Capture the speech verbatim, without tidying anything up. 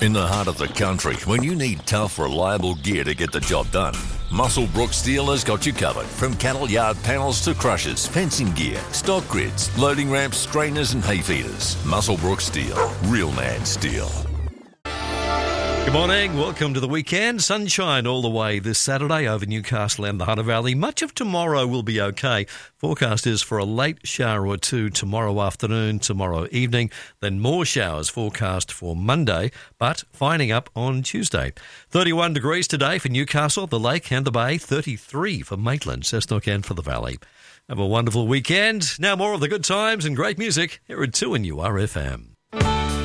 In the heart of the country, when you need tough, reliable gear to get the job done, Muswellbrook Steel has got you covered. From cattle yard panels to crushers, fencing gear, stock grids, loading ramps, strainers and hay feeders. Muswellbrook Steel. Real man steel. Good morning, welcome to the weekend. Sunshine all the way this Saturday over Newcastle and the Hunter Valley. Much of tomorrow will be okay. Forecast is for a late shower or two tomorrow afternoon, tomorrow evening, then more showers forecast for Monday, but finding up on Tuesday. thirty-one degrees today for Newcastle, the Lake and the Bay, thirty-three for Maitland, Cessnock and for the Valley. Have a wonderful weekend. Now more of the good times and great music here at two N U R F M.